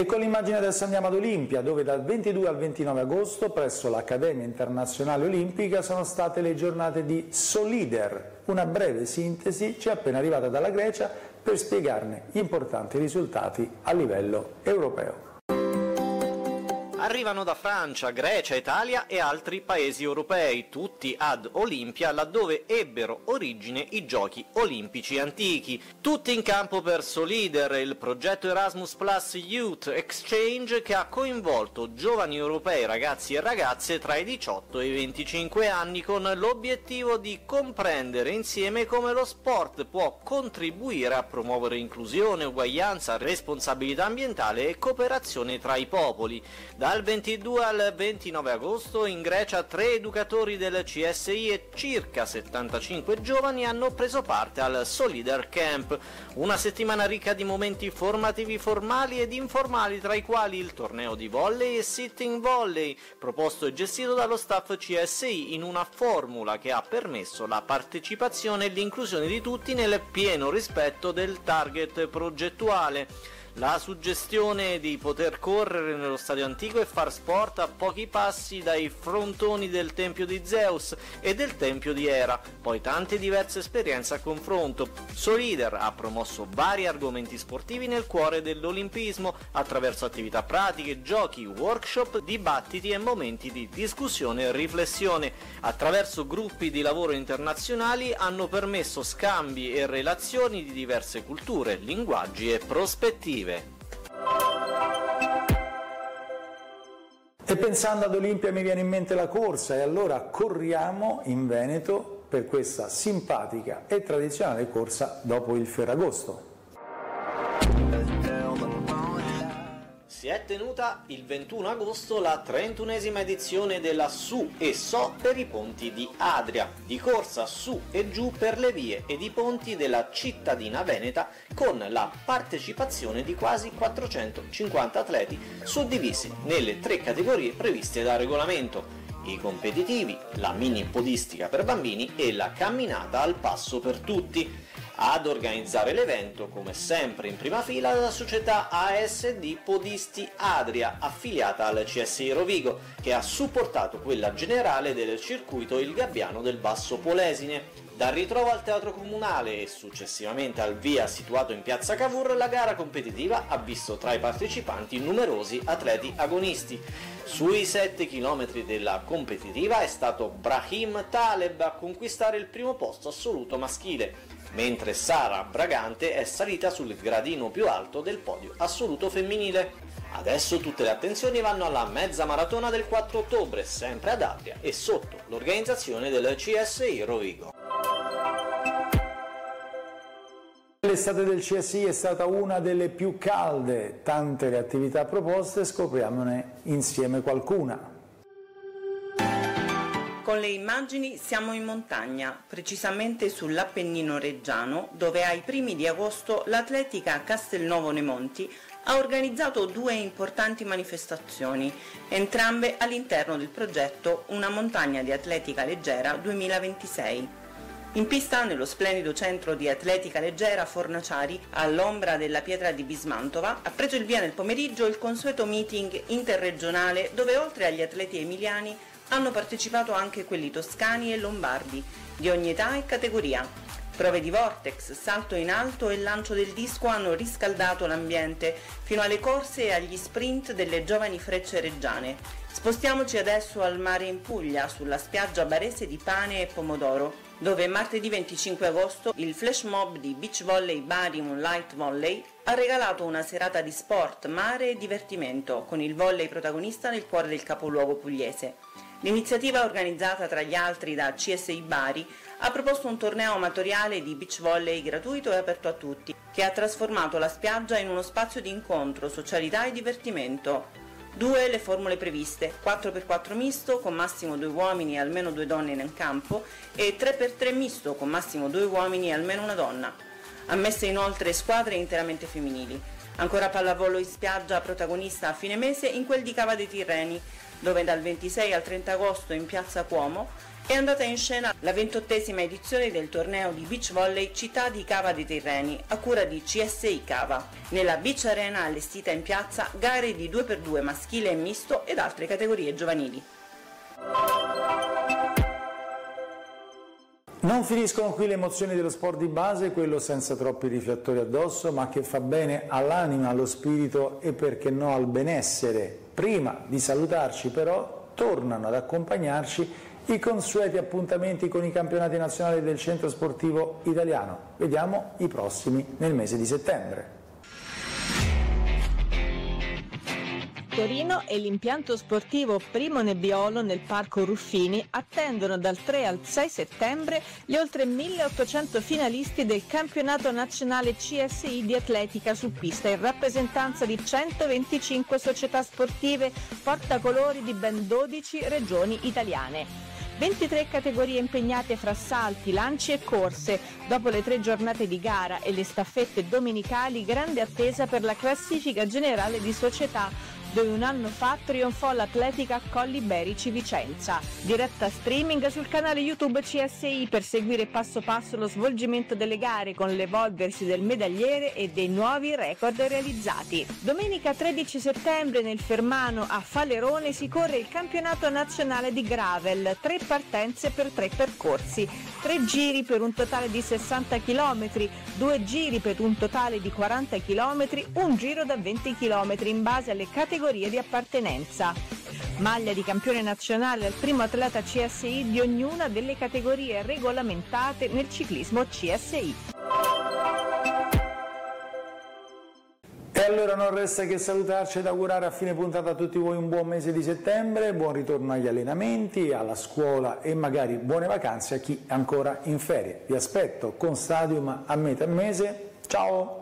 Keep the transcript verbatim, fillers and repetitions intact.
E con l'immagine adesso andiamo ad Olimpia, dove dal ventidue al ventinove agosto presso l'Accademia Internazionale Olimpica sono state le giornate di Solider. Una breve sintesi ci è appena arrivata dalla Grecia per spiegarne gli importanti risultati a livello europeo. Arrivano da Francia, Grecia, Italia e altri paesi europei, tutti ad Olimpia, laddove ebbero origine i giochi olimpici antichi. Tutti in campo per Solider, il progetto Erasmus Plus Youth Exchange che ha coinvolto giovani europei, ragazzi e ragazze tra i diciotto e i venticinque anni, con l'obiettivo di comprendere insieme come lo sport può contribuire a promuovere inclusione, uguaglianza, responsabilità ambientale e cooperazione tra i popoli. Dal ventidue al ventinove agosto in Grecia tre educatori del C S I e circa settantacinque giovani hanno preso parte al Solider Camp, una settimana ricca di momenti formativi formali ed informali, tra i quali il torneo di volley e sitting volley, proposto e gestito dallo staff C S I in una formula che ha permesso la partecipazione e l'inclusione di tutti nel pieno rispetto del target progettuale. La suggestione di poter correre nello stadio antico e far sport a pochi passi dai frontoni del tempio di Zeus e del tempio di Era, poi tante diverse esperienze a confronto. Solider ha promosso vari argomenti sportivi nel cuore dell'olimpismo attraverso attività pratiche, giochi, workshop, dibattiti e momenti di discussione e riflessione. Attraverso gruppi di lavoro internazionali hanno permesso scambi e relazioni di diverse culture, linguaggi e prospettive. E pensando ad Olimpia mi viene in mente la corsa, e allora corriamo in Veneto per questa simpatica e tradizionale corsa dopo il Ferragosto. Si è tenuta il ventuno agosto la trentunesima edizione della Su e So per i ponti di Adria, di corsa su e giù per le vie ed i ponti della cittadina veneta, con la partecipazione di quasi quattrocentocinquanta atleti suddivisi nelle tre categorie previste dal regolamento: i competitivi, la mini podistica per bambini e la camminata al passo per tutti. Ad organizzare l'evento, come sempre in prima fila, la società A S D Podisti Adria, affiliata al C S I Rovigo, che ha supportato quella generale del circuito Il Gabbiano del Basso Polesine. Dal ritrovo al Teatro Comunale e successivamente al via situato in piazza Cavour, la gara competitiva ha visto tra i partecipanti numerosi atleti agonisti. Sui sette chilometri della competitiva è stato Brahim Taleb a conquistare il primo posto assoluto maschile, mentre Sara Bragante è salita sul gradino più alto del podio assoluto femminile. Adesso tutte le attenzioni vanno alla mezza maratona del quattro ottobre, sempre ad Adria e sotto l'organizzazione del C S I Rovigo. L'estate del C S I è stata una delle più calde, tante le attività proposte, scopriamone insieme qualcuna. Con le immagini siamo in montagna, precisamente sull'Appennino Reggiano, dove ai primi di agosto l'Atletica Castelnuovo nei Monti ha organizzato due importanti manifestazioni, entrambe all'interno del progetto Una montagna di atletica leggera duemilaventisei. In pista, nello splendido centro di atletica leggera Fornaciari, all'ombra della pietra di Bismantova, ha preso il via nel pomeriggio il consueto meeting interregionale, dove oltre agli atleti emiliani hanno partecipato anche quelli toscani e lombardi, di ogni età e categoria. Prove di vortex, salto in alto e lancio del disco hanno riscaldato l'ambiente, fino alle corse e agli sprint delle giovani frecce reggiane. Spostiamoci adesso al mare in Puglia, sulla spiaggia barese di Pane e Pomodoro, dove martedì venticinque agosto il flash mob di Beach Volley Bari Moonlight Volley ha regalato una serata di sport, mare e divertimento, con il volley protagonista nel cuore del capoluogo pugliese. L'iniziativa, organizzata tra gli altri da C S I Bari, ha proposto un torneo amatoriale di beach volley gratuito e aperto a tutti, che ha trasformato la spiaggia in uno spazio di incontro, socialità e divertimento. Due le formule previste: quattro per quattro misto con massimo due uomini e almeno due donne in campo, e tre per tre misto con massimo due uomini e almeno una donna. Ammesse inoltre squadre interamente femminili. Ancora pallavolo in spiaggia, protagonista a fine mese in quel di Cava dei Tirreni, dove dal ventisei al trenta agosto in piazza Cuomo È andata in scena la ventottesima edizione del torneo di beach volley Città di Cava dei Tirreni, a cura di C S I Cava. Nella beach arena allestita in piazza, gare di due per due maschile e misto ed altre categorie giovanili. Non finiscono qui le emozioni dello sport di base, quello senza troppi riflettori addosso, ma che fa bene all'anima, allo spirito e perché no al benessere. Prima di salutarci però tornano ad accompagnarci i consueti appuntamenti con i campionati nazionali del centro sportivo italiano. Vediamo i prossimi nel mese di settembre. Torino e l'impianto sportivo Primo Nebbiolo nel Parco Ruffini attendono dal tre al sei settembre gli oltre milleottocento finalisti del campionato nazionale C S I di atletica su pista in rappresentanza di centoventicinque società sportive portacolori di ben dodici regioni italiane. ventitré categorie impegnate fra salti, lanci e corse. Dopo le tre giornate di gara e le staffette domenicali, grande attesa per la classifica generale di società, dove un anno fa trionfò l'Atletica Colli Berici Vicenza. Diretta streaming sul canale YouTube C S I per seguire passo passo lo svolgimento delle gare con l'evolversi del medagliere e dei nuovi record realizzati. Domenica tredici settembre nel Fermano a Falerone si corre il campionato nazionale di gravel, tre partenze per tre percorsi, tre giri per un totale di sessanta chilometri, due giri per un totale di quaranta chilometri, un giro da venti chilometri in base alle categorie di appartenenza. Maglia di campione nazionale al primo atleta C S I di ognuna delle categorie regolamentate nel ciclismo C S I. E allora non resta che salutarci ed augurare a fine puntata a tutti voi un buon mese di settembre, buon ritorno agli allenamenti, alla scuola e magari buone vacanze a chi è ancora in ferie. Vi aspetto con Stadium a metà mese. Ciao!